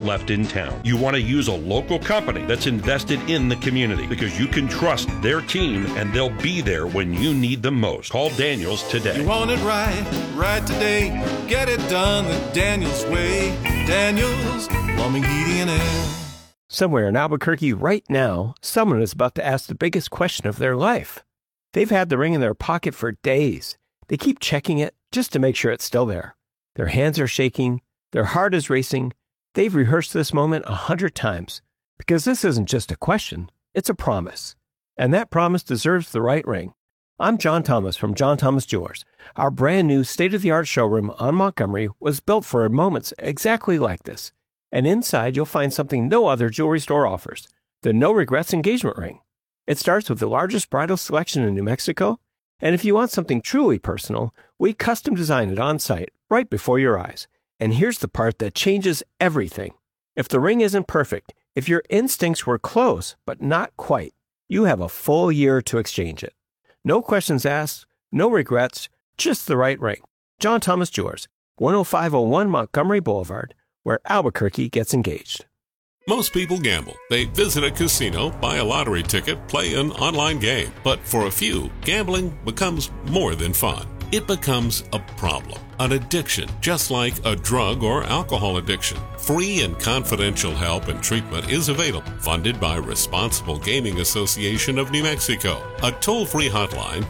left in town. You want to use a local company that's invested in the community because you can trust their team and they'll be there when you need them most. Call Daniels today. You want it right today. Get it done the Daniels way. Daniels Plumbing, Heating, and Air. Somewhere in Albuquerque right now, someone is about to ask the biggest question of their life. They've had the ring in their pocket for days. They keep checking it just to make sure it's still there. Their hands are shaking. Their heart is racing. They've rehearsed this moment 100 times because this isn't just a question, it's a promise. And that promise deserves the right ring. I'm John Thomas from John Thomas Jewelers. Our brand new state-of-the-art showroom on Montgomery was built for moments exactly like this. And inside you'll find something no other jewelry store offers, the No Regrets engagement ring. It starts with the largest bridal selection in New Mexico, and if you want something truly personal, we custom design it on site right before your eyes. And here's the part that changes everything. If the ring isn't perfect, if your instincts were close but not quite, you have a full year to exchange it. No questions asked, no regrets, just the right ring. John Thomas Jewelers, 10501 Montgomery Boulevard, where Albuquerque gets engaged. Most people gamble. They visit a casino, buy a lottery ticket, play an online game. But for a few, gambling becomes more than fun. It becomes a problem, an addiction, just like a drug or alcohol addiction. Free and confidential help and treatment is available, funded by Responsible Gaming Association of New Mexico. A toll-free hotline,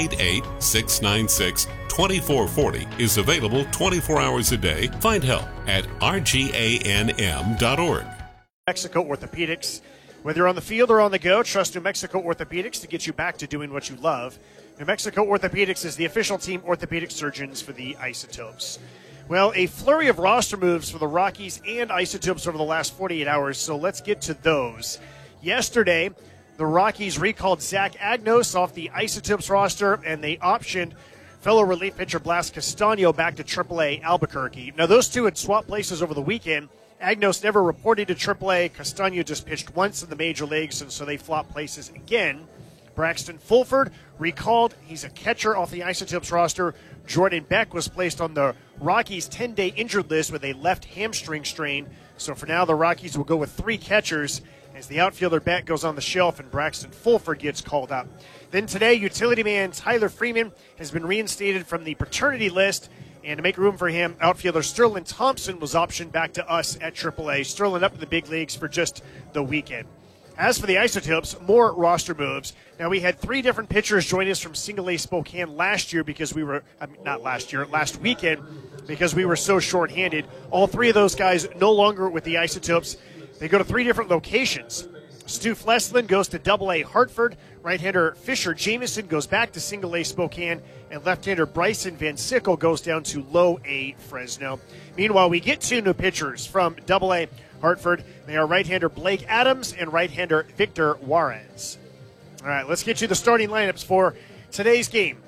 888-696-2440, is available 24 hours a day. Find help at rganm.org. Mexico Orthopedics. Whether you're on the field or on the go, trust New Mexico Orthopedics to get you back to doing what you love. New Mexico Orthopedics is the official team orthopedic surgeons for the Isotopes. Well, a flurry of roster moves for the Rockies and Isotopes over the last 48 hours, so let's get to those. Yesterday, the Rockies recalled Zach Agnos off the Isotopes roster, and they optioned fellow relief pitcher Blas Castaño back to AAA Albuquerque. Now, those two had swapped places over the weekend. Agnos never reported to AAA. Castaño just pitched once in the major leagues, and so they flopped places again. Braxton Fulford recalled. He's a catcher off the Isotopes roster. Jordan Beck was placed on the Rockies' 10-day injured list with a left hamstring strain. So for now, the Rockies will go with 3 catchers as the outfielder Beck goes on the shelf and Braxton Fulford gets called up. Then today, utility man Tyler Freeman has been reinstated from the paternity list. And to make room for him, outfielder Sterling Thompson was optioned back to us at AAA. Sterling up in the big leagues for just the weekend. As for the Isotopes, more roster moves. Now, we had 3 different pitchers join us from Single A Spokane last weekend because we were so shorthanded. All 3 of those guys no longer with the Isotopes. They go to 3 different locations. Stu Fleslin goes to Double-A Hartford. Right-hander Fisher Jameson goes back to Single-A Spokane. And left-hander Bryson Van Sickle goes down to Low-A Fresno. Meanwhile, we get 2 new pitchers from Double-A Hartford. They are right-hander Blake Adams and right-hander Victor Juarez. All right, let's get you the starting lineups for today's game.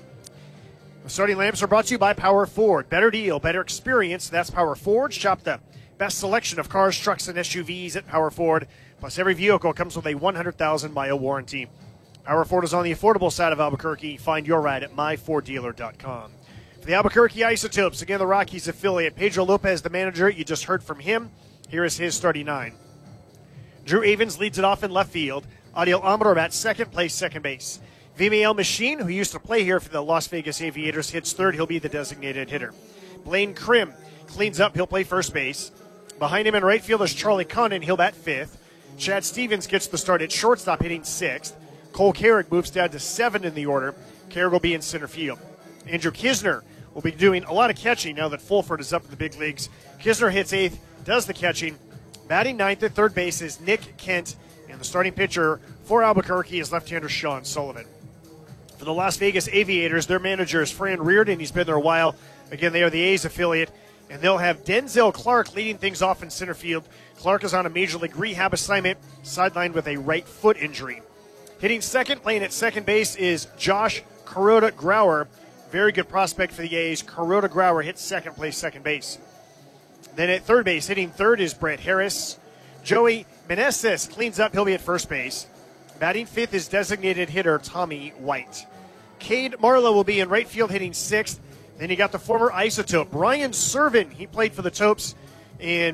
The starting lineups are brought to you by Power Ford. Better deal, better experience. That's Power Ford. Shop the best selection of cars, trucks, and SUVs at Power Ford. Plus, every vehicle comes with a 100,000-mile warranty. Power Ford is on the affordable side of Albuquerque. Find your ride at myforddealer.com. For the Albuquerque Isotopes, again, the Rockies affiliate. Pedro Lopez, the manager. You just heard from him. Here is his starting 9. Drew Avens leads it off in left field. Adiel Amador at second, plays second base. Vimael Machine, who used to play here for the Las Vegas Aviators, hits third. He'll be the designated hitter. Blaine Krim cleans up. He'll play first base. Behind him in right field is Charlie Condon. He'll bat fifth. Chad Stevens gets the start at shortstop, hitting sixth. Cole Carrick moves down to 7 in the order. Carrick will be in center field. Andrew Kisner will be doing a lot of catching now that Fulford is up in the big leagues. Kisner hits 8th, does the catching. Batting 9th at third base is Nick Kent, and the starting pitcher for Albuquerque is left-hander Sean Sullivan. For the Las Vegas Aviators, their manager is Fran Reardon. He's been there a while. Again, they are the A's affiliate, and they'll have Denzel Clark leading things off in center field. Clark is on a major league rehab assignment, sidelined with a right foot injury. Hitting second, playing at second base, is Josh Kuroda Grauer. Very good prospect for the A's. Kuroda Grauer hits second, plays second base. Then at third base, hitting third is Brett Harris. Joey Meneses cleans up. He'll be at first base. Batting fifth is designated hitter Tommy White. Cade Marlowe will be in right field, hitting sixth. Then you got the former Isotope, Brian Servin. He played for the Topes in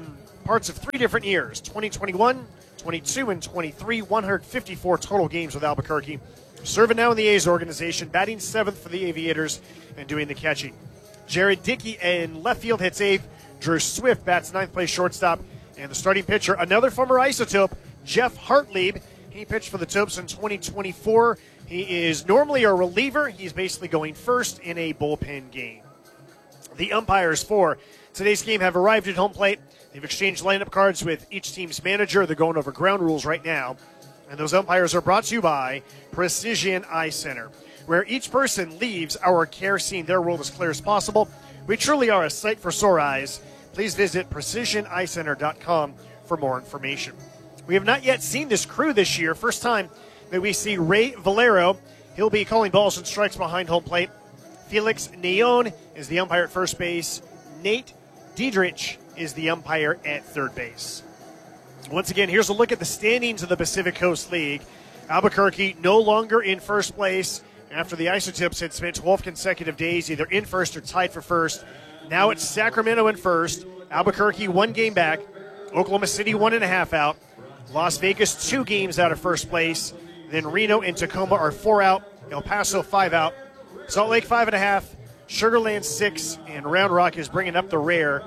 parts of 3 different years, 2021, 22, and 23, 154 total games with Albuquerque. Serving now in the A's organization, batting 7th for the Aviators and doing the catching. Jared Dickey in left field hits 8th. Drew Swift bats 9th place shortstop. And the starting pitcher, another former Isotope, Jeff Hartlieb. He pitched for the Topes in 2024. He is normally a reliever. He's basically going first in a bullpen game. The umpires for today's game have arrived at home plate. They've exchanged lineup cards with each team's manager. They're going over ground rules right now. And those umpires are brought to you by Precision Eye Center, where each person leaves our care seeing their world as clear as possible. We truly are a sight for sore eyes. Please visit precisioneyecenter.com for more information. We have not yet seen this crew this year. First time that we see Ray Valero. He'll be calling balls and strikes behind home plate. Felix Neon is the umpire at first base. Nate Diedrich is the umpire at third base. Once again, here's a look at the standings of the Pacific Coast League. Albuquerque no longer in first place after the Isotopes had spent 12 consecutive days either in first or tied for first. Now it's Sacramento in first. Albuquerque 1 game back. Oklahoma City 1.5 out. Las Vegas 2 games out of first place. Then Reno and Tacoma are 4 out. El Paso 5 out. Salt Lake 5.5. Sugar Land 6, and Round Rock is bringing up the rear.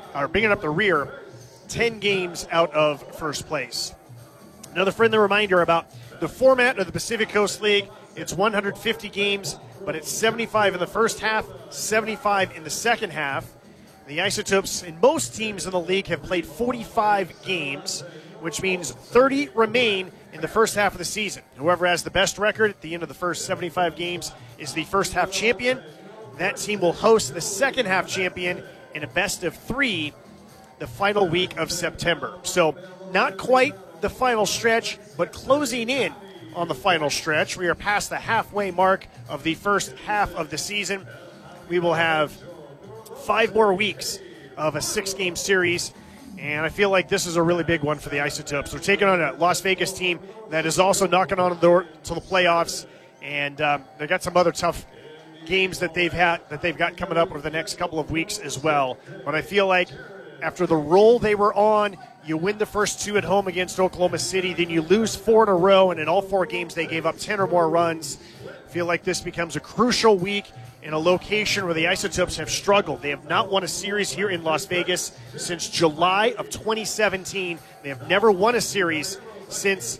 10 games out of first place. Another friendly reminder about the format of the Pacific Coast League. It's 150 games, but it's 75 in the first half, 75 in the second half. The Isotopes and most teams in the league have played 45 games, which means 30 remain in the first half of the season. Whoever has the best record at the end of the first 75 games is the first half champion. That team will host the second half champion in a best of 3 the final week of September. So not quite the final stretch, but closing in on the final stretch. We are past the halfway mark of the first half of the season. We will have 5 more weeks of a 6-game series, and I feel like this is a really big one for the Isotopes. They're taking on a Las Vegas team that is also knocking on the door to the playoffs, and they got some other tough games that they've got coming up over the next couple of weeks as well. But I feel like after the roll they were on, you win the first 2 at home against Oklahoma City, then you lose 4 in a row, and in all 4 games they gave up 10 or more runs. I feel like this becomes a crucial week in a location where the Isotopes have struggled. They have not won a series here in Las Vegas since July of 2017. They have never won a series since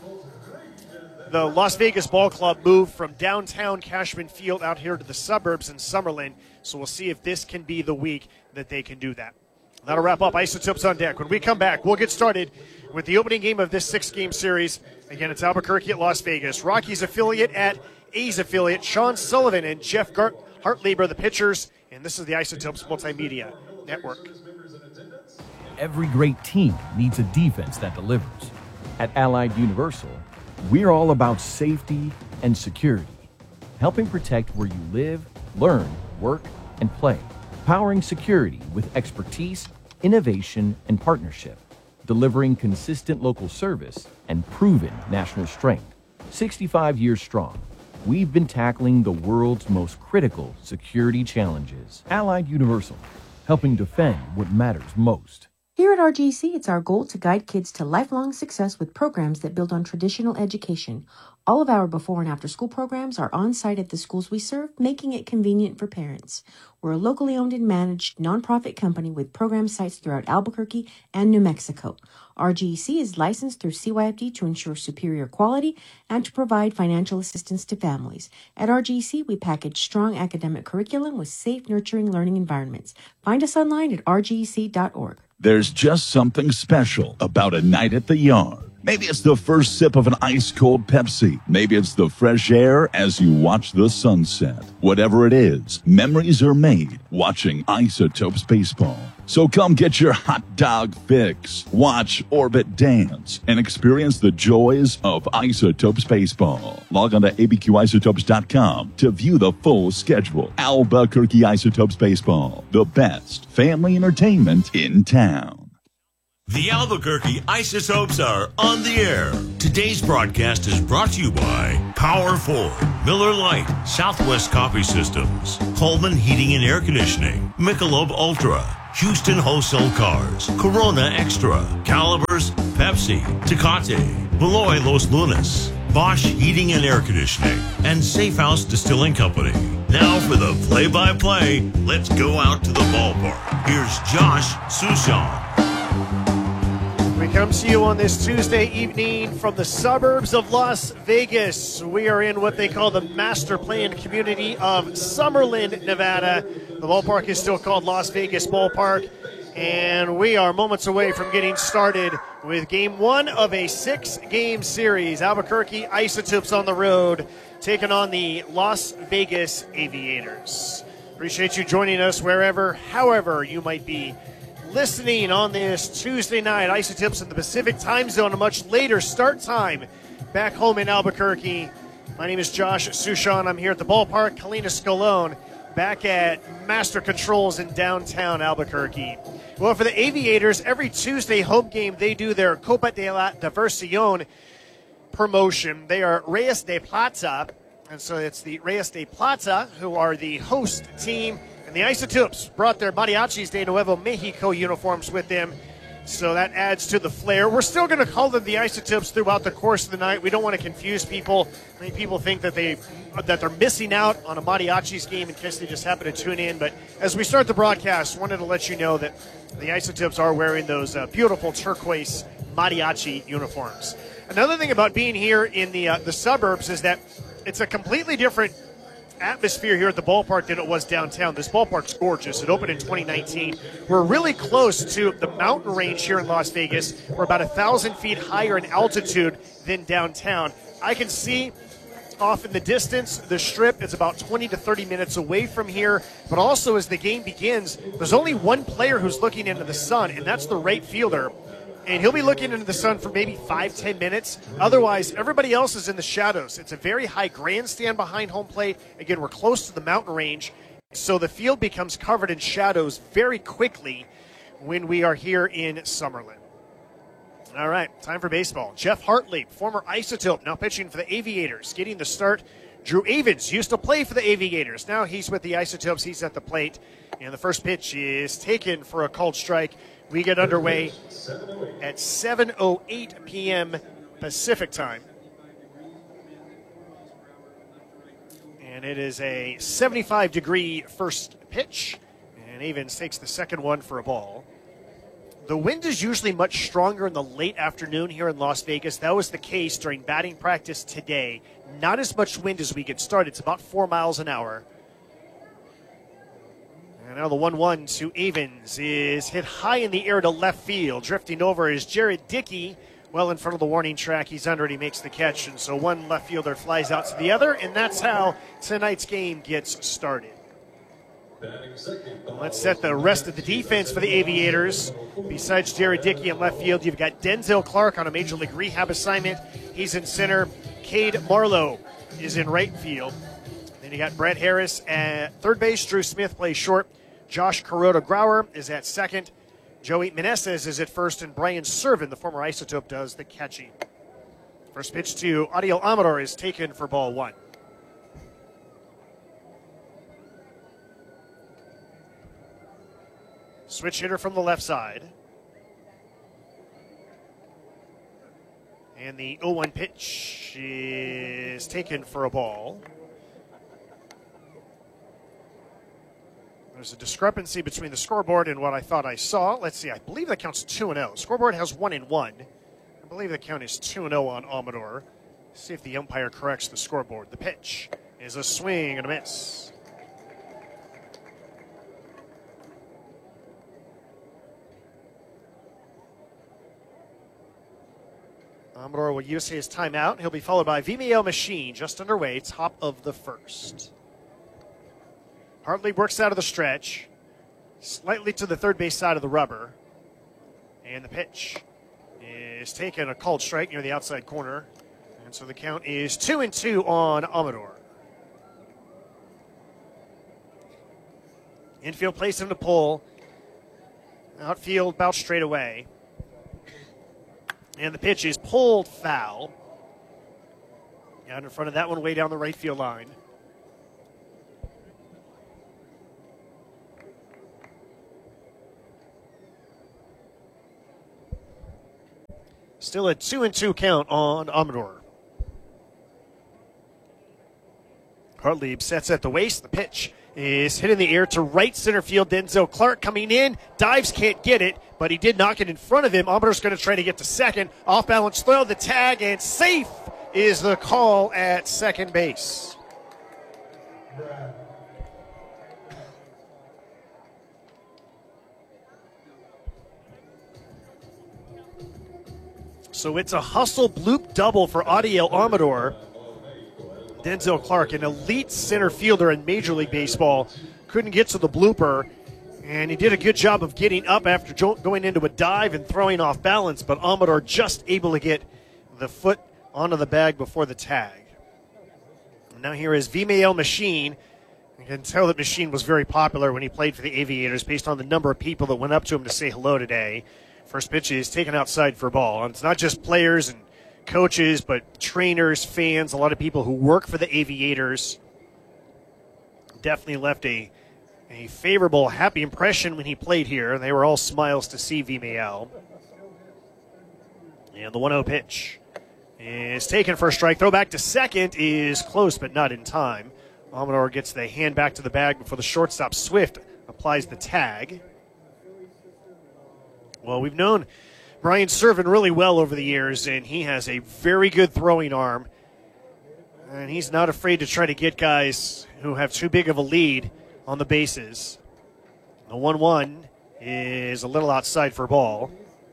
the Las Vegas Ball Club moved from downtown Cashman Field out here to the suburbs in Summerlin. So we'll see if this can be the week that they can do that. That'll wrap up Isotopes on Deck. When we come back, we'll get started with the opening game of this 6-game series. Again, it's Albuquerque at Las Vegas. Rockies affiliate at A's affiliate. Sean Sullivan and Jeff Hartlieb are the pitchers, and this is the Isotopes Multimedia Network. Every great team needs a defense that delivers. At Allied Universal, we're all about safety and security, helping protect where you live, learn, work, and play. Powering security with expertise, innovation, and partnership. Delivering consistent local service and proven national strength. 65 years strong, we've been tackling the world's most critical security challenges. Allied Universal, helping defend what matters most. Here at RGC, it's our goal to guide kids to lifelong success with programs that build on traditional education. All of our before and after school programs are on site at the schools we serve, making it convenient for parents. We're a locally owned and managed nonprofit company with program sites throughout Albuquerque and New Mexico. RGC is licensed through CYFD to ensure superior quality and to provide financial assistance to families. At RGC, we package strong academic curriculum with safe, nurturing learning environments. Find us online at rgc.org. There's just something special about a night at the yard. Maybe it's the first sip of an ice-cold Pepsi. Maybe it's the fresh air as you watch the sunset. Whatever it is, memories are made watching Isotopes baseball. So come get your hot dog fix, watch Orbit dance, and experience the joys of Isotopes baseball. Log on to abqisotopes.com to view the full schedule. Albuquerque Isotopes baseball, the best family entertainment in town. The Albuquerque Isotopes are on the air. Today's broadcast is brought to you by Power Ford, Miller Lite, Southwest Coffee Systems, Coleman Heating and Air Conditioning, Michelob Ultra, Houston Wholesale Cars, Corona Extra, Calibers, Pepsi, Tecate, Beloy Los Lunas, Bosch Heating and Air Conditioning, and Safe House Distilling Company. Now for the play-by-play, let's go out to the ballpark. Here's Josh Sushan. We come to you on this Tuesday evening from the suburbs of Las Vegas. We are in what they call the master planned community of Summerlin, Nevada. The ballpark is still called Las Vegas Ballpark, and we are moments away from getting started with game one of a 6-game series. Albuquerque Isotopes on the road, taking on the Las Vegas Aviators. Appreciate you joining us wherever, however you might be listening on this Tuesday night. Isotopes in the Pacific time zone, a much later start time back home in Albuquerque. My name is Josh Sushan. I'm here at the ballpark. Kalina Scalone back at Master Controls in downtown Albuquerque. Well, for the Aviators, every Tuesday home game, they do their Copa de la Diversión promotion. They are Reyes de Plata, and so it's the Reyes de Plata who are the host team. And the Isotopes brought their Mariachis de Nuevo Mexico uniforms with them, so that adds to the flair. We're still going to call them the Isotopes throughout the course of the night. We don't want to confuse people. Many people think that they're missing out on a Mariachis game in case they just happen to tune in. But as we start the broadcast, wanted to let you know that the Isotopes are wearing those beautiful turquoise Mariachi uniforms. Another thing about being here in the suburbs is that it's a completely different atmosphere here at the ballpark than it was downtown. This ballpark's gorgeous. It opened in 2019. We're really close to the mountain range here in Las Vegas. We're about 1,000 feet higher in altitude than downtown. I can see off in the distance the Strip. It's about 20 to 30 minutes away from here, but also as the game begins, there's only one player who's looking into the sun, and that's the right fielder. And he'll be looking into the sun for maybe 5-10 minutes. Otherwise, everybody else is in the shadows. It's a very high grandstand behind home plate. Again, we're close to the mountain range, so the field becomes covered in shadows very quickly when we are here in Summerlin. All right, time for baseball. Jeff Hartley, former Isotope, now pitching for the Aviators, getting the start. Drew Avens used to play for the Aviators. Now he's with the Isotopes. He's at the plate. And the first pitch is taken for a called strike. We get underway at 7:08 p.m. Pacific time. And it is a 75-degree first pitch. And Avens takes the second one for a ball. The wind is usually much stronger in the late afternoon here in Las Vegas. That was the case during batting practice today. Not as much wind as we get started. It's about 4 miles an hour. And now the 1-1 to Avens is hit high in the air to left field. Drifting over is Jared Dickey. Well in front of the warning track. He's under it. He makes the catch. And so one left fielder flies out to the other. And that's how tonight's game gets started. Let's set the rest of the defense for the Aviators. Besides Jared Dickey in left field, you've got Denzel Clark on a Major League rehab assignment. He's in center. Cade Marlowe is in right field. Then you got Brett Harris at third base. Drew Smith plays short. Josh Kuroda-Grauer is at second. Joey Meneses is at first. And Brian Servin, the former Isotope, does the catching. First pitch to Adiel Amador is taken for ball one. Switch hitter from the left side. And the 0-1 pitch is taken for a ball. There's a discrepancy between the scoreboard and what I thought I saw. Let's see, I believe that counts 2-0. Scoreboard has 1-1. I believe the count is 2-0 on Amador. See if the umpire corrects the scoreboard. The pitch is a swing and a miss. Amador will use his timeout. He'll be followed by Vimeo Machine, just underway, top of the first. Hartley works out of the stretch, slightly to the third base side of the rubber. And the pitch is taken, a called strike near the outside corner. And so the count is 2-2 on Amador. Infield plays him to pull. Outfield about straight away. And the pitch is pulled foul. Out in front of that one, way down the right field line. Still a 2-2 count on Amador. Hartlieb sets at the waist. The pitch is hit in the air to right center field. Denzel Clark coming in. Dives, can't get it, but he did knock it in front of him. Amador's going to try to get to second. Off balance throw, the tag, and safe is the call at second base. So it's a hustle bloop double for Adiel Amador. Denzel Clark, an elite center fielder in Major League Baseball, couldn't get to the blooper, and he did a good job of getting up after going into a dive and throwing off balance, but Amador just able to get the foot onto the bag before the tag. And now here is Vimael Machine. You can tell that Machine was very popular when he played for the Aviators based on the number of people that went up to him to say hello today. First pitch is taken outside for a ball. And it's not just players and coaches, but trainers, fans, a lot of people who work for the Aviators. Definitely left a favorable, happy impression when he played here, and they were all smiles to see Vimael. And the 1-0 pitch is taken for a strike. Throw back to second is close, but not in time. Amador gets the hand back to the bag before the shortstop, Swift, applies the tag. Well, we've known Brian Serven really well over the years, and he has a very good throwing arm. And he's not afraid to try to get guys who have too big of a lead on the bases. The 1-1 is a little outside for a ball.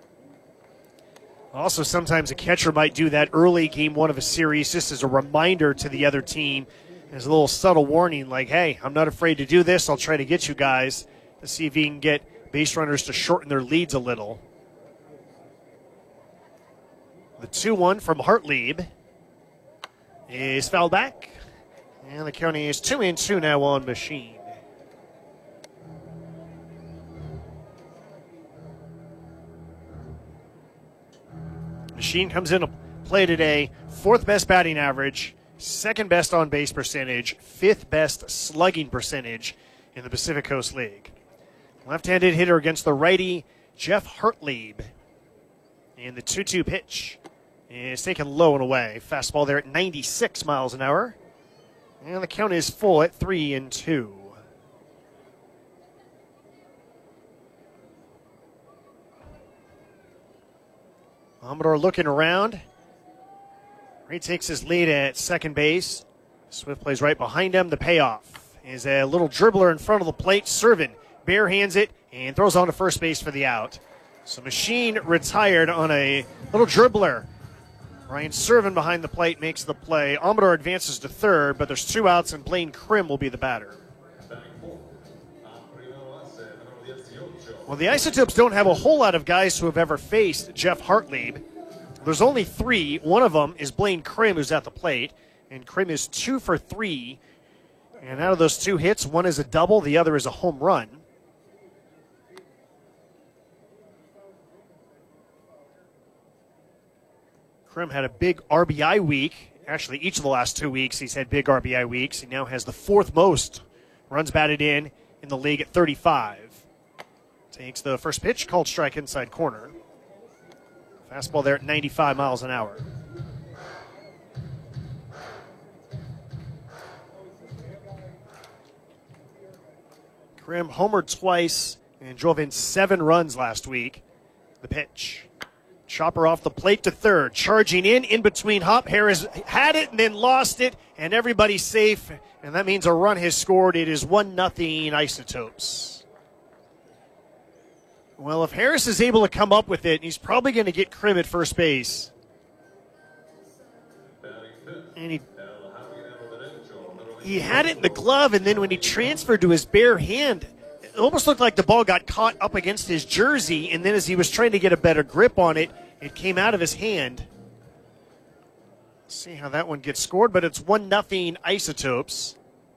Also, sometimes a catcher might do that early game one of a series just as a reminder to the other team, as a little subtle warning like, hey, I'm not afraid to do this. I'll try to get you guys to see if he can get base runners to shorten their leads a little. The 2-1 from Hartlieb is fouled back. And the count is 2-2 now on Machine. Machine comes into play today, fourth best batting average, second best on base percentage, fifth best slugging percentage in the Pacific Coast League. Left-handed hitter against the righty, Jeff Hartlieb. And the 2-2 pitch is taken low and away. Fastball there at 96 miles an hour. And the count is full at 3-2. Amador looking around. He takes his lead at second base. Swift plays right behind him. The payoff is a little dribbler in front of the plate. Serven bare hands it and throws on to first base for the out. So Machine retired on a little dribbler. Ryan Serven behind the plate makes the play. Amador advances to third, but there's two outs, and Blaine Krim will be the batter. Well, the Isotopes don't have a whole lot of guys who have ever faced Jeff Hartlieb. There's only three. One of them is Blaine Krim, who's at the plate, and Krim is 2 for 3. And out of those two hits, one is a double, the other is a home run. Krim had a big RBI week. Actually, each of the last 2 weeks, he's had big RBI weeks. He now has the fourth most runs batted in the league at 35. Takes the first pitch, called strike inside corner. Fastball there at 95 miles an hour. Krim homered twice and drove in 7 runs last week. The pitch. Chopper off the plate to third. Charging in between Hop. Harris had it and then lost it, and everybody's safe. And that means a run has scored. It is 1-0 Isotopes. Well, if Harris is able to come up with it, he's probably going to get Krim at first base. And he had it in the glove, and then when he transferred to his bare hand, it almost looked like the ball got caught up against his jersey, and then as he was trying to get a better grip on it, it came out of his hand. Let's see how that one gets scored, but it's 1-0 Isotopes.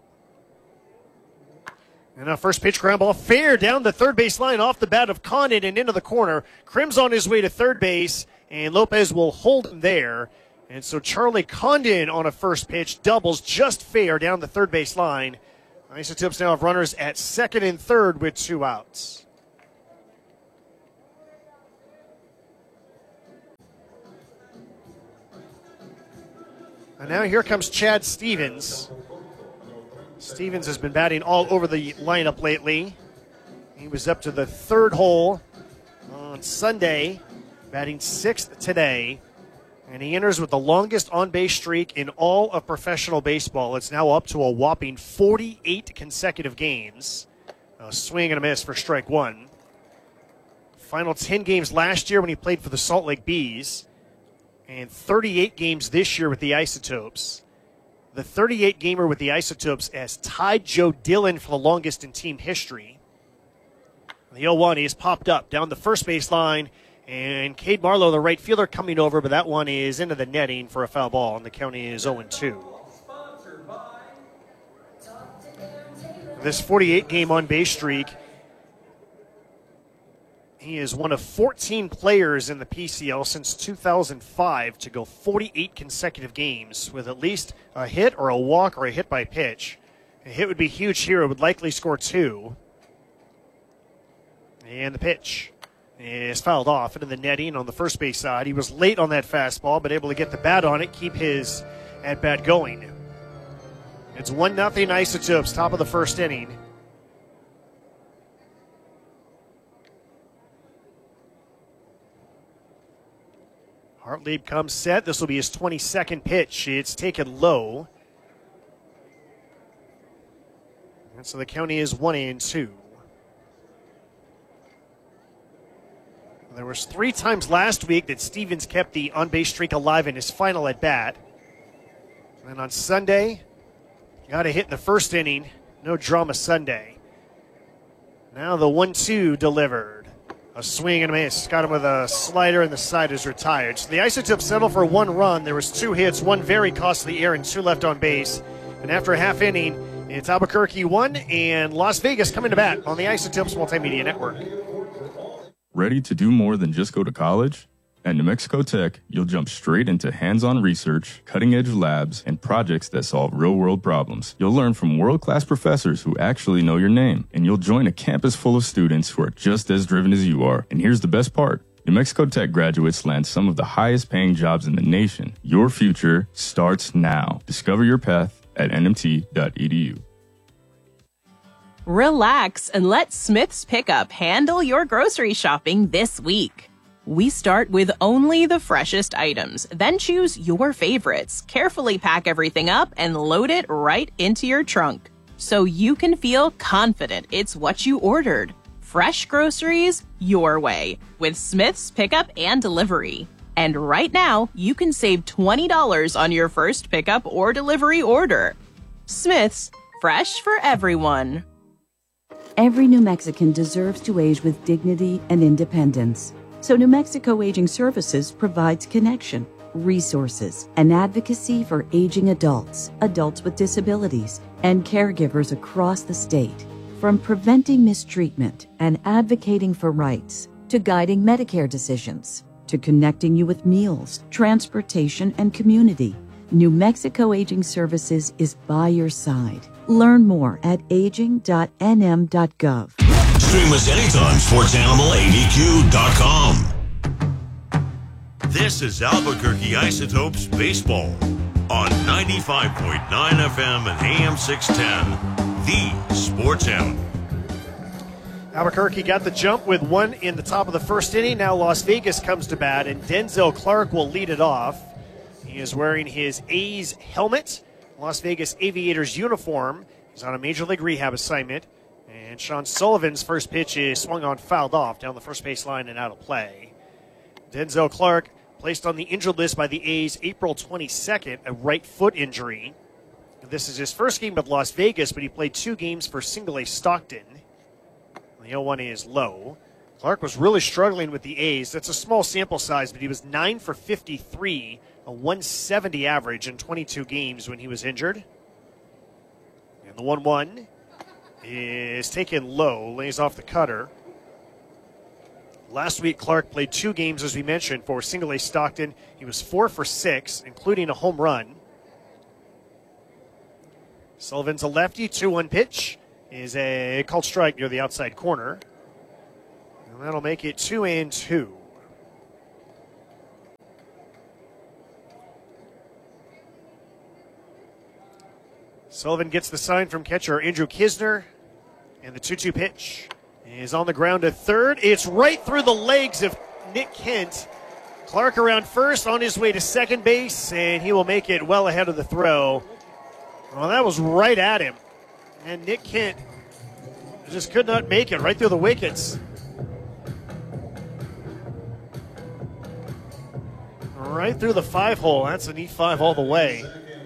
And a first pitch ground ball fair down the third base line off the bat of Condon and into the corner. Krim's on his way to third base, and Lopez will hold him there. And so Charlie Condon on a first pitch doubles just fair down the third base line. Isotopes now have runners at second and third with 2 outs. And now here comes Chad Stevens. Stevens has been batting all over the lineup lately. He was up to the third hole on Sunday, batting sixth today. And he enters with the longest on-base streak in all of professional baseball. It's now up to a whopping 48 consecutive games. A swing and a miss for strike one. Final 10 games last year when he played for the Salt Lake Bees. And 38 games this year with the Isotopes. The 38-gamer with the Isotopes has tied Joe Dillon for the longest in team history. The 0-1 is popped up down the first base line. And Cade Marlowe, the right fielder, coming over, but that one is into the netting for a foul ball, and the count is 0-2. This 48-game on-base streak, he is one of 14 players in the PCL since 2005 to go 48 consecutive games with at least a hit or a walk or a hit by pitch. A hit would be huge here. It would likely score 2. And the pitch is fouled off into the netting on the first base side. He was late on that fastball, but able to get the bat on it, keep his at-bat going. It's 1-0 Isotopes, top of the first inning. Hartlieb comes set. This will be his 22nd pitch. It's taken low. And so the count is 1-2. There was 3 times last week that Stevens kept the on-base streak alive in his final at-bat. And then on Sunday, got a hit in the first inning. No drama Sunday. Now the 1-2 delivered. A swing and a miss. Got him with a slider, and the side is retired. So the Isotopes settle for 1 run. There was 2 hits, 1 very costly error, and 2 left on base. And after a half inning, it's Albuquerque 1 and Las Vegas coming to bat on the Isotopes Multimedia Network. Ready to do more than just go to college? At New Mexico Tech, you'll jump straight into hands-on research, cutting-edge labs, and projects that solve real-world problems. You'll learn from world-class professors who actually know your name, and you'll join a campus full of students who are just as driven as you are. And here's the best part. New Mexico Tech graduates land some of the highest-paying jobs in the nation. Your future starts now. Discover your path at nmt.edu. Relax and let Smith's Pickup handle your grocery shopping this week. We start with only the freshest items, then choose your favorites, carefully pack everything up, and load it right into your trunk so you can feel confident it's what you ordered. Fresh groceries your way with Smith's Pickup and Delivery. And right now, you can save $20 on your first pickup or delivery order. Smith's, fresh for everyone. Every New Mexican deserves to age with dignity and independence. So New Mexico Aging Services provides connection, resources, and advocacy for aging adults, adults with disabilities, and caregivers across the state. From preventing mistreatment and advocating for rights, to guiding Medicare decisions, to connecting you with meals, transportation, and community, New Mexico Aging Services is by your side. Learn more at aging.nm.gov. Stream us anytime, SportsAnimalADQ.com. This is Albuquerque Isotopes Baseball on 95.9 FM and AM 610, the Sports Animal. Albuquerque got the jump with 1 in the top of the first inning. Now Las Vegas comes to bat, and Denzel Clark will lead it off. He is wearing his A's helmet, Las Vegas Aviators uniform. He's on a Major League rehab assignment. And Sean Sullivan's first pitch is swung on, fouled off down the first base line and out of play. Denzel Clark placed on the injured list by the A's April 22nd, a right foot injury. This is his first game with Las Vegas, but he played 2 games for Single A Stockton. The 0-1 is low. Clark was really struggling with the A's. That's a small sample size, but he was 9 for 53, a 170 average in 22 games when he was injured. And the 1-1 is taken low, lays off the cutter. Last week, Clark played 2 games, as we mentioned, for Single A Stockton. He was 4 for 6, including a home run. Sullivan's a lefty, 2-1 pitch is a called strike near the outside corner. And that'll make it 2-2. Sullivan gets the sign from catcher Andrew Kisner, and the 2-2 pitch is on the ground at third. It's right through the legs of Nick Kent. Clark around first, on his way to second base, and he will make it well ahead of the throw. Well, that was right at him, and Nick Kent just could not make it right through the wickets. Right through the 5-hole. That's an E5 all the way.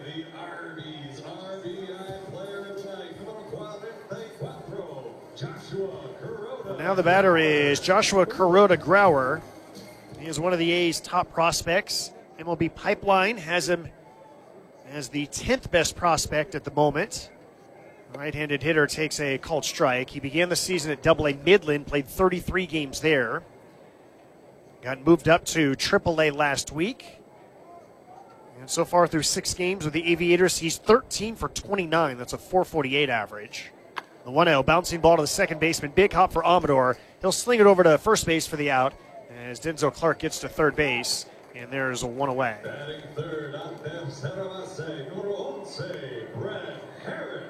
Now the batter is Joshua Kuroda Grauer. He is one of the A's top prospects. MLB Pipeline has him as the 10th best prospect at the moment. Right-handed hitter takes a called strike. He began the season at AA Midland, played 33 games there. Got moved up to AAA last week. And so far through 6 games with the Aviators, he's 13 for 29. That's a .448 average. The 1-0 bouncing ball to the second baseman. Big hop for Amador. He'll sling it over to first base for the out as Denzel Clark gets to third base. And there's a 1 away. Batting third, number 11, Brett Harris.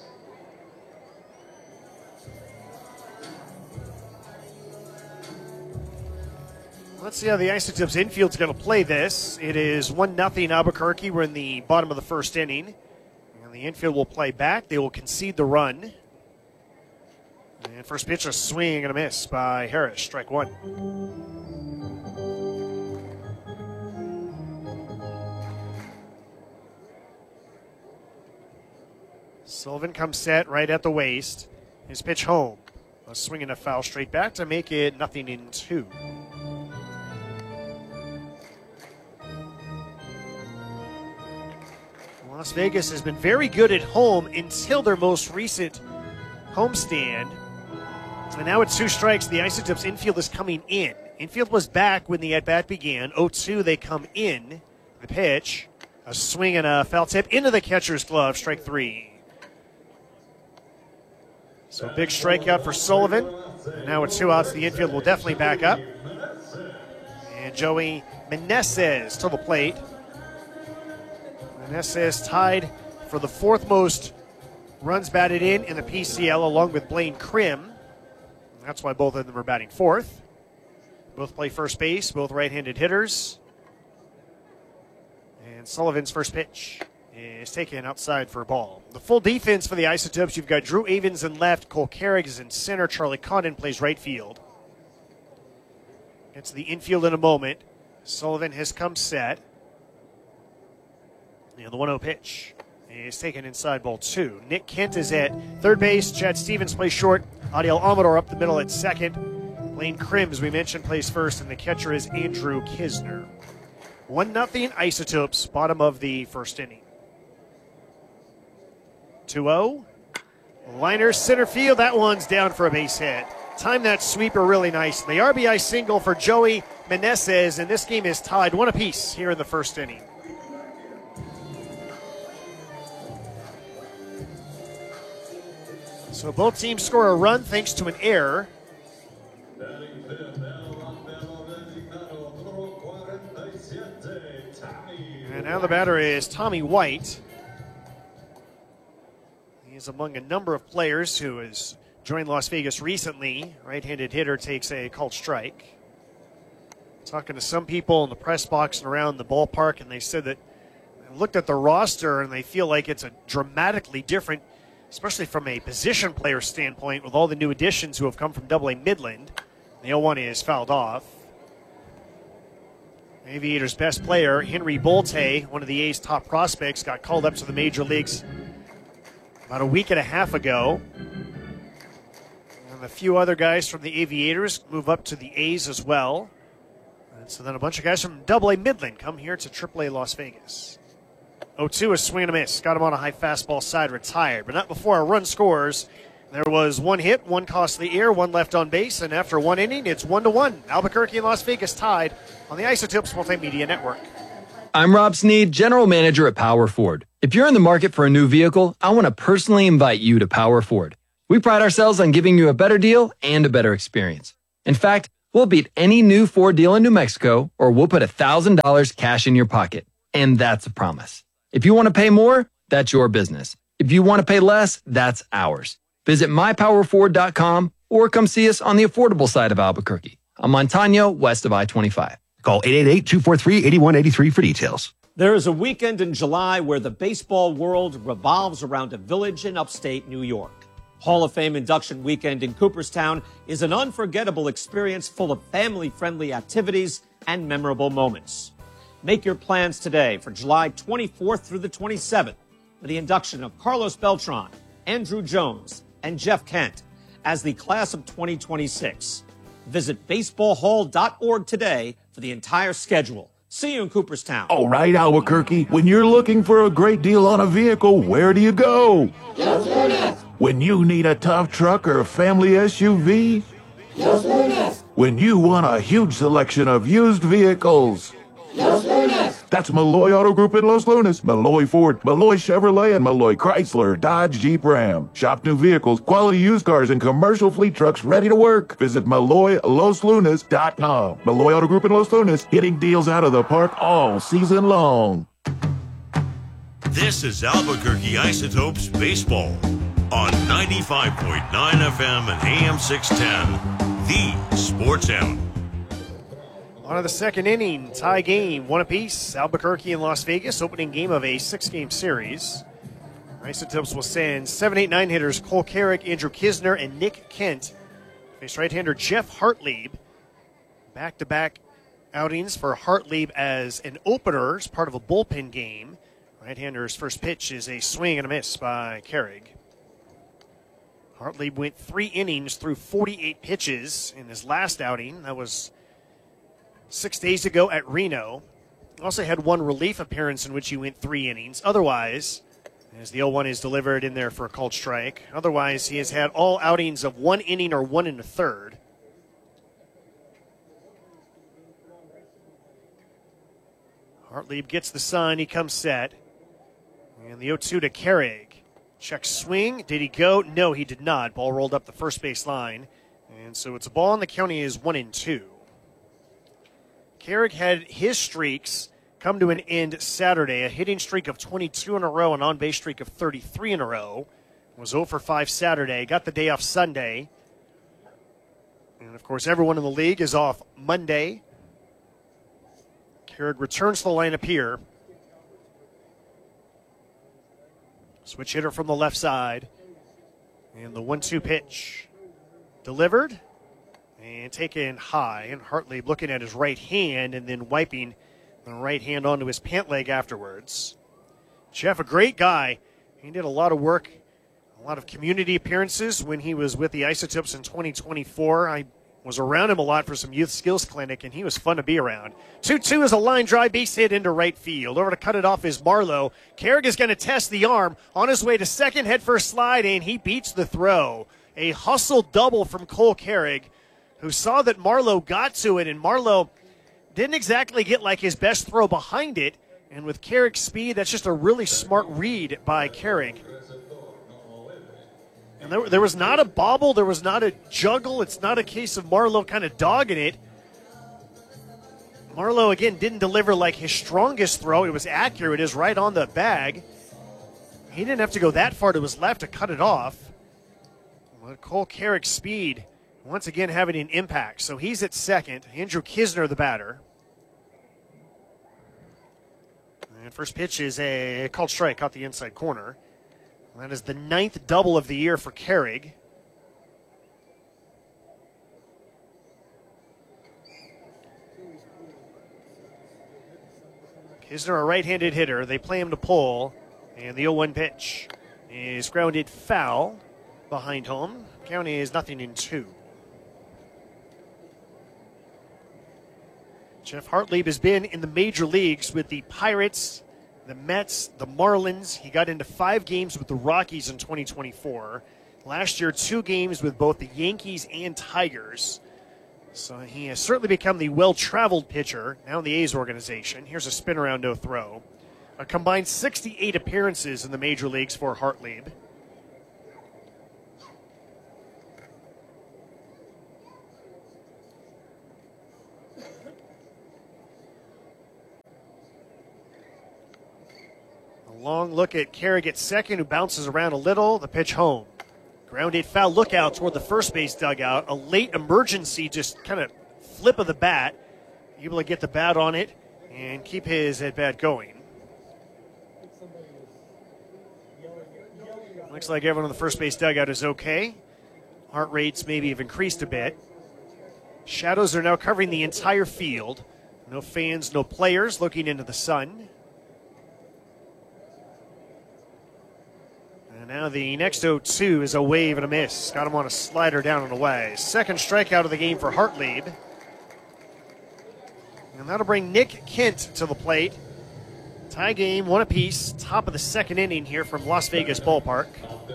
Let's see how the Isotopes infield's going to play this. It is 1-0 Albuquerque. We're in the bottom of the first inning. And the infield will play back. They will concede the run. And first pitch, a swing and a miss by Harris. Strike 1. Sullivan comes set right at the waist. His pitch home. A swing and a foul straight back to make it 0-2. Las Vegas has been very good at home until their most recent homestand. And now it's 2 strikes. The Isotopes infield is coming in. Infield was back when the at-bat began. 0-2, they come in. The pitch, a swing and a foul tip into the catcher's glove. Strike 3. So a big strikeout for Sullivan. And now with 2 outs, the infield will definitely back up. And Joey Meneses to the plate. Meneses tied for the 4th most runs batted in the PCL, along with Blaine Krim. That's why both of them are batting 4th. Both play first base, both right-handed hitters. And Sullivan's first pitch is taken outside for a ball. The full defense for the Isotopes, you've got Drew Avens in left, Cole Carrick is in center, Charlie Condon plays right field. Gets the infield in a moment. Sullivan has come set. And the 1-0 pitch is taken inside ball 2. Nick Kent is at third base. Chad Stevens plays short. Adiel Amador up the middle at second. Blaine Krim, as we mentioned, plays first, and the catcher is Andrew Kisner. 1-0 Isotopes, bottom of the first inning. 2-0. Liner center field. That one's down for a base hit. Timed that sweeper really nicely. RBI single for Joey Meneses, and this game is tied 1 apiece here in the first inning. So both teams score a run thanks to an error. And now the batter is Tommy White. He is among a number of players who has joined Las Vegas recently. Right-handed hitter takes a called strike. Talking to some people in the press box and around the ballpark, and they said that they looked at the roster and they feel like it's a dramatically different, especially from a position player standpoint, with all the new additions who have come from AA Midland. The 0-1 is fouled off. Aviators' best player, Henry Bolte, one of the A's top prospects, got called up to the major leagues about a week and a half ago. And a few other guys from the Aviators move up to the A's as well. And so then a bunch of guys from AA Midland come here to AAA Las Vegas. 0-2, a swing and a miss. Got him on a high fastball side, retired. But not before a run scores. There was 1 hit, 1 costly error, 1 left on base, and after 1 inning, it's 1-1. Albuquerque and Las Vegas tied on the Isotopes Multimedia Network. I'm Rob Sneed, General Manager at Power Ford. If you're in the market for a new vehicle, I want to personally invite you to Power Ford. We pride ourselves on giving you a better deal and a better experience. In fact, we'll beat any new Ford deal in New Mexico, or we'll put $1,000 cash in your pocket. And that's a promise. If you want to pay more, that's your business. If you want to pay less, that's ours. Visit mypowerford.com or come see us on the affordable side of Albuquerque. On Montano, west of I-25. Call 888-243-8183 for details. There is a weekend in July where the baseball world revolves around a village in upstate New York. Hall of Fame induction weekend in Cooperstown is an unforgettable experience full of family-friendly activities and memorable moments. Make your plans today for July 24th through the 27th for the induction of Carlos Beltran, Andrew Jones, and Jeff Kent as the class of 2026. Visit baseballhall.org today for the entire schedule. See you in Cooperstown. All right, Albuquerque, when you're looking for a great deal on a vehicle, where do you go? Los Lunas. When you need a tough truck or a family SUV? Los Lunas. When you want a huge selection of used vehicles? Los Lunas. That's Malloy Auto Group in Los Lunas. Malloy Ford, Malloy Chevrolet, and Malloy Chrysler, Dodge, Jeep, Ram. Shop new vehicles, quality used cars, and commercial fleet trucks ready to work. Visit MalloyLosLunas.com. Malloy Auto Group in Los Lunas, hitting deals out of the park all season long. This is Albuquerque Isotopes Baseball on 95.9 FM and AM 610, the Sports Animal. On to the second inning, tie game, one apiece. Albuquerque and Las Vegas, opening game of a 6-game series. Isotopes will send 7, 8, 9 hitters Cole Carrick, Andrew Kisner, and Nick Kent. Face right-hander Jeff Hartlieb. Back-to-back outings for Hartlieb as an opener as part of a bullpen game. Right-hander's first pitch is a swing and a miss by Carrick. Hartlieb went 3 innings through 48 pitches in his last outing. That was 6 days ago at Reno. Also had one relief appearance in which he went 3 innings. Otherwise, as the 0-1 is delivered in there for a called strike, otherwise he has had all outings of 1 inning or 1 1/3. Hartlieb gets the sun. He comes set. And the 0-2 to Carrick. Check swing. Did he go? No, he did not. Ball rolled up the first base line. And so it's a ball, and the counting is 1-2. Carrick had his streaks come to an end Saturday. A hitting streak of 22 in a row, an on-base streak of 33 in a row. Was 0 for 5 Saturday. Got the day off Sunday. And, of course, everyone in the league is off Monday. Carrick returns to the lineup here. Switch hitter from the left side. And the 1-2 pitch delivered. And taken high, and Hartlieb looking at his right hand and then wiping the right hand onto his pant leg afterwards. Jeff, a great guy. He did a lot of work, a lot of community appearances when he was with the Isotopes in 2024. I was around him a lot for some youth skills clinic, and he was fun to be around. 2-2 is a line drive base hit into right field. Over to cut it off is Marlowe. Carrick is going to test the arm. On his way to second, head first slide, and he beats the throw. A hustle double from Cole Carrick, who saw that Marlowe got to it, and Marlowe didn't exactly get like his best throw behind it. And with Carrick's speed, that's just a really smart read by Carrick. And there was not a bobble, there was not a juggle. It's not a case of Marlowe kind of dogging it. Marlowe, again, didn't deliver like his strongest throw. It was accurate. It is right on the bag. He didn't have to go that far to his left to cut it off. Well, Cole Carrick's speed once again having an impact. So he's at second. Andrew Kisner, the batter. And first pitch is a called strike, caught the inside corner. That is the 9th double of the year for Carrick. Kisner, a right-handed hitter. They play him to pull. And the 0-1 pitch is grounded foul behind home. Count is 0-2. Jeff Hartlieb has been in the major leagues with the Pirates, the Mets, the Marlins. He got into 5 games with the Rockies in 2024. Last year, 2 games with both the Yankees and Tigers. So he has certainly become the well-traveled pitcher now in the A's organization. Here's a spin around, no throw. A combined 68 appearances in the major leagues for Hartlieb. A long look at Carrick at second, who bounces around a little. The pitch home. Grounded foul, look out toward the first base dugout. A late emergency, just kind of flip of the bat. Able to get the bat on it and keep his at bat going. Looks like everyone on the first base dugout is okay. Heart rates maybe have increased a bit. Shadows are now covering the entire field. No fans, no players looking into the sun. And now the next 0-2 is a wave and a miss. Got him on a slider down and away. Second strikeout of the game for Hartlieb. And that'll bring Nick Kent to the plate. Tie game, one apiece. Top of the second inning here from Las Vegas Ballpark.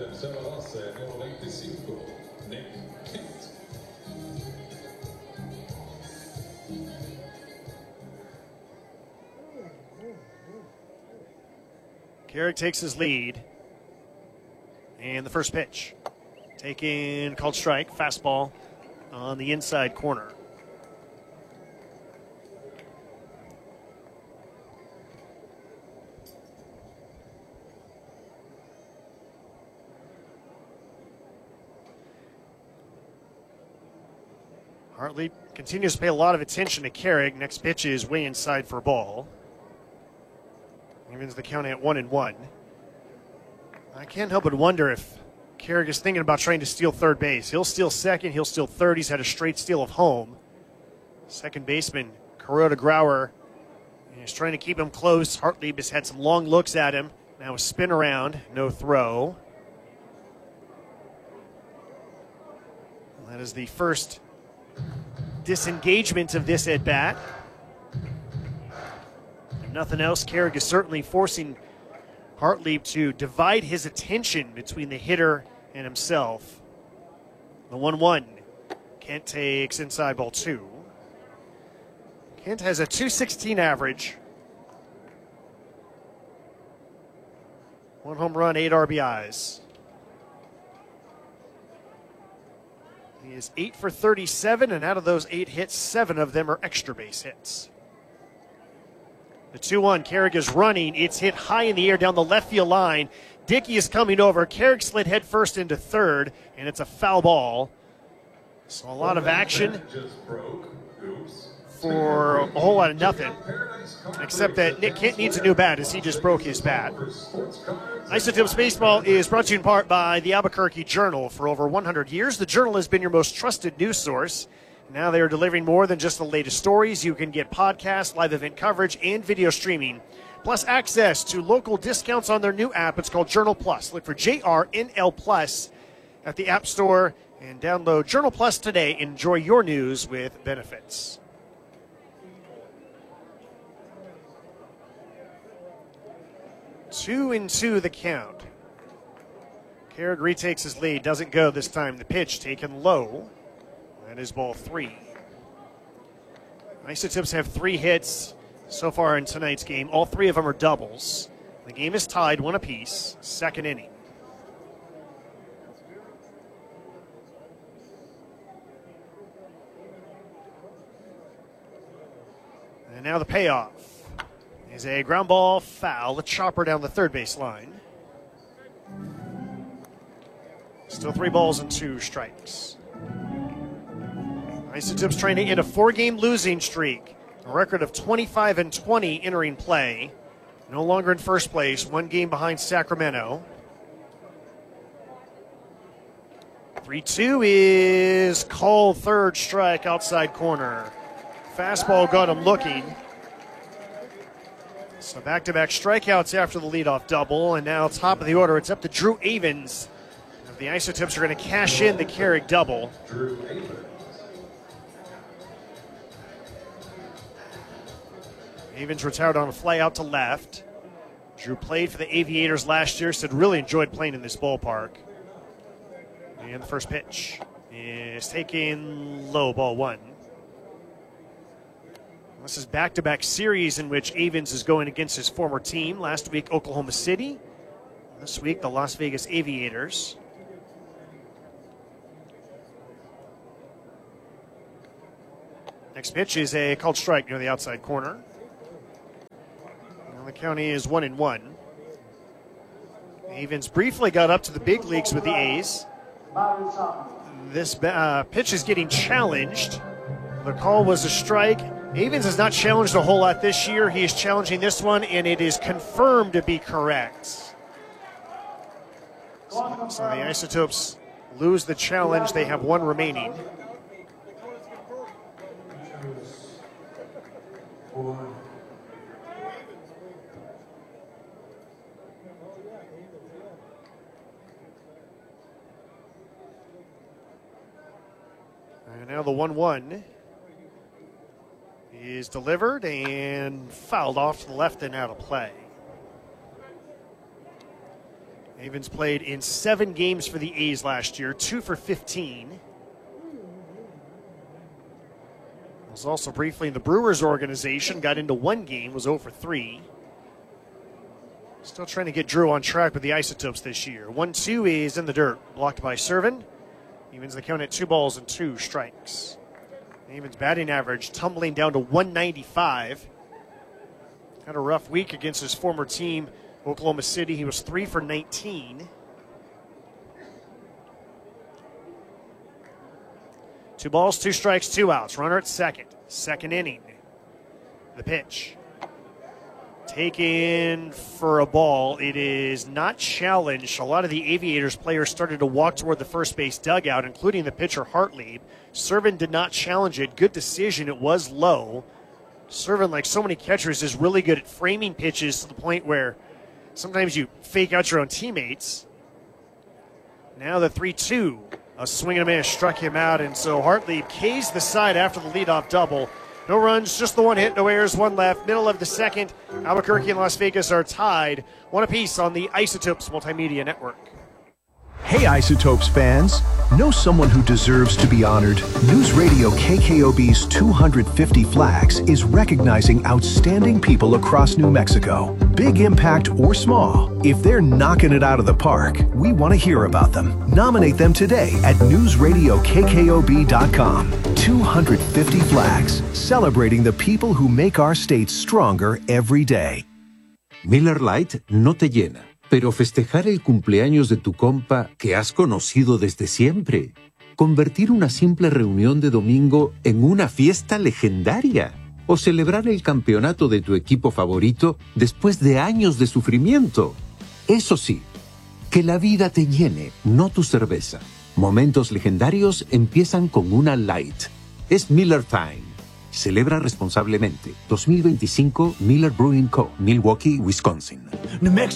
Carrick takes his lead. And the first pitch. Taken, called strike, fastball on the inside corner. Hartley continues to pay a lot of attention to Carrick. Next pitch is way inside for a ball. Evens the count at 1-1. I can't help but wonder if Carrick is thinking about trying to steal third base. He'll steal second, he'll steal third. He's had a straight steal of home. Second baseman, Kuroda Grauer, is trying to keep him close. Hartlieb has had some long looks at him. Now a spin around, no throw. That is the first disengagement of this at bat. If nothing else, Carrick is certainly forcing Hartlieb to divide his attention between the hitter and himself. The 1-1. Kent takes inside ball 2. Kent has a .216 average. 1 home run, 8 RBIs. He is 8 for 37, and out of those 8 hits, 7 of them are extra base hits. The 2-1, Carrick is running. It's hit high in the air down the left field line. Dickey is coming over. Carrick slid head first into third, and it's a foul ball. So a lot of action for a whole lot of nothing, except that Nick Kent needs a new bat as he just broke his bat. Isotopes Baseball is brought to you in part by the Albuquerque Journal. For over 100 years, the Journal has been your most trusted news source. Now they are delivering more than just the latest stories. You can get podcasts, live event coverage, and video streaming, plus access to local discounts on their new app. It's called Journal Plus. Look for JRNL Plus at the App Store and download Journal Plus today. Enjoy your news with benefits. Two and two the count. Carrick retakes his lead. Doesn't go this time. The pitch taken low. That is ball 3. Isotopes have 3 hits so far in tonight's game. All 3 of them are doubles. The game is tied 1 apiece. Second inning. And now the payoff is a ground ball foul, a chopper down the third base line. Still 3 balls and 2 strikes. Isotopes trying to end a 4-game losing streak. A record of 25-20 entering play. No longer in first place, 1 game behind Sacramento. 3-2 is called, third strike, outside corner. Fastball got him looking. So back-to-back strikeouts after the leadoff double, and now top of the order, it's up to Drew Avens. The Isotopes are going to cash in the Carrick double. Avens retired on a fly out to left. Drew played for the Aviators last year, said really enjoyed playing in this ballpark. And the first pitch is taken low, ball 1. This is back-to-back series in which Avens is going against his former team. Last week, Oklahoma City. This week, the Las Vegas Aviators. Next pitch is a called strike near the outside corner. The count is 1-1. Havens briefly got up to the big leagues with the A's. This pitch is getting challenged. The call was a strike. Havens has not challenged a whole lot this year. He is challenging this one, and it is confirmed to be correct. So the Isotopes lose the challenge. They have one remaining. And now the 1-1 is delivered and fouled off to the left and out of play. Havens played in 7 games for the A's last year, 2 for 15. Was also briefly in the Brewers organization, got into 1 game, was 0 for 3. Still trying to get Drew on track with the Isotopes this year. 1-2 is in the dirt, blocked by Servin. Havens the count at 2 balls and 2 strikes. Havens batting average tumbling down to 195. Had a rough week against his former team, Oklahoma City. He was 3 for 19. 2 balls, 2 strikes, 2 outs. Runner at second. Second inning. The pitch. Taken for a ball. It is not challenged. A lot of the Aviators players started to walk toward the first base dugout, including the pitcher Hartlieb. Servin did not challenge it. Good decision. It was low. Servin, like so many catchers, is really good at framing pitches to the point where sometimes you fake out your own teammates. Now the 3-2. A swing and a miss struck him out, and so Hartlieb K's the side after the leadoff double. No runs, just the 1 hit, no errors, 1 left. Middle of the second, Albuquerque and Las Vegas are tied. 1 apiece on the Isotopes Multimedia Network. Hey Isotopes fans, know someone who deserves to be honored? News Radio KKOB's 250 Flags is recognizing outstanding people across New Mexico. Big impact or small, if they're knocking it out of the park, we want to hear about them. Nominate them today at newsradiokkob.com. 250 Flags, celebrating the people who make our state stronger every day. Miller Lite no te llena, pero festejar el cumpleaños de tu compa que has conocido desde siempre. Convertir una simple reunión de domingo en una fiesta legendaria. O celebrar el campeonato de tu equipo favorito después de años de sufrimiento. Eso sí, que la vida te llene, no tu cerveza. Momentos legendarios empiezan con una Light. Es Miller Time. Celebra responsablemente. 2025 Miller Brewing Co., Milwaukee, Wisconsin. New Mexico.